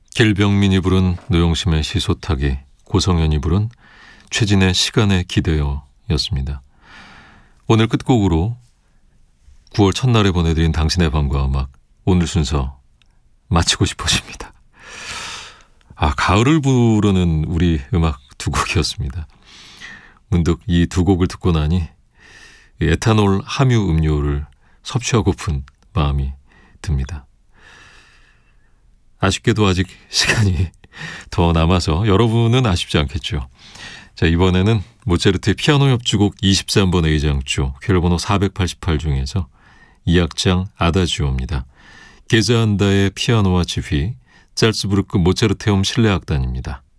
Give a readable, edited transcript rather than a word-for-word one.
길병민이 부른 노영심의 시소타기, 고성현이 부른 최진의 시간에 기대어 였습니다. 오늘 끝곡으로 9월 첫날에 보내드린 당신의 밤과 음악, 오늘 순서 마치고 싶어집니다. 가을을 부르는 우리 음악 두 곡이었습니다. 문득 이 두 곡을 듣고 나니 에탄올 함유 음료를 섭취하고픈 마음이 듭니다. 아쉽게도 아직 시간이 더 남아서 여러분은 아쉽지 않겠죠. 자, 이번에는 모차르트의 피아노 협주곡 23번 A장조 쾌열번호 488 중에서 2악장 아다지오입니다. 게자한다의 피아노와 지휘, 짤츠부르크 모차르테움 실내악단입니다.